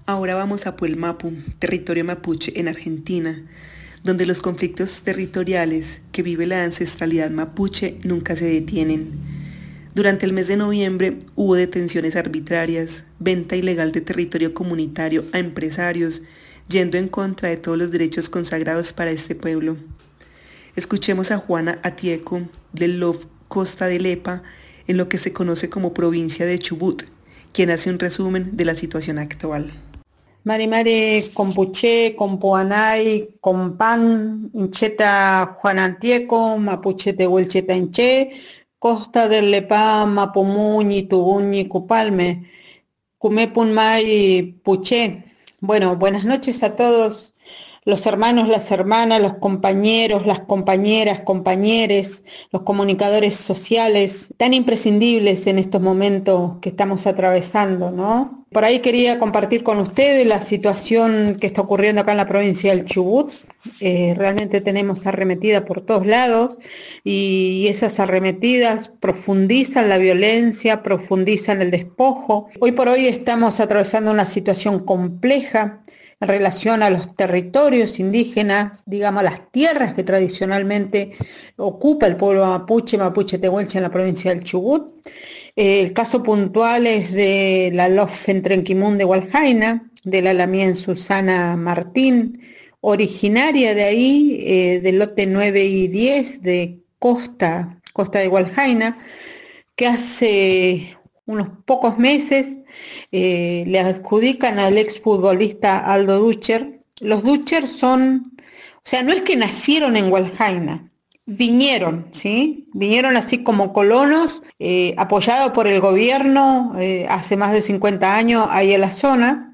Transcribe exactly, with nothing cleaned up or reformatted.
Ahora vamos a Puelmapu, territorio mapuche en Argentina, donde los conflictos territoriales que vive la ancestralidad mapuche nunca se detienen. Durante el mes de noviembre hubo detenciones arbitrarias, venta ilegal de territorio comunitario a empresarios, yendo en contra de todos los derechos consagrados para este pueblo. Escuchemos a Juana Atieco del L O F Costa de Lepa en lo que se conoce como provincia de Chubut, quien hace un resumen de la situación actual. Mari Mari Compuché, Compuanay, Compan, Incheta Juanantieco, Mapuche Tehuelcheta Inché, Costa del Lepá, Mapumuñi, Tuguñi, Cupalme, Cumepunmay, Puché. Bueno, buenas noches a todos los hermanos, las hermanas, los compañeros, las compañeras, compañeres, los comunicadores sociales, tan imprescindibles en estos momentos que estamos atravesando, ¿no? Por ahí quería compartir con ustedes la situación que está ocurriendo acá en la provincia del Chubut. Eh, realmente tenemos arremetida por todos lados y esas arremetidas profundizan la violencia, profundizan el despojo. Hoy por hoy estamos atravesando una situación compleja en relación a los territorios indígenas, digamos, las tierras que tradicionalmente ocupa el pueblo mapuche, mapuche tehuelche en la provincia del Chubut. Eh, el caso puntual es de la L O F en Trenquimun de Hualjaina, de la Lamien Susana Martín, originaria de ahí, eh, del lote nueve y diez de Costa, Costa de Hualjaina, que hace unos pocos meses eh, le adjudican al exfutbolista Aldo Ducher. Los Ducher son, o sea, no es que nacieron en Hualjaina, vinieron, ¿sí? Vinieron así como colonos, eh, apoyados por el gobierno eh, hace más de cincuenta años ahí en la zona.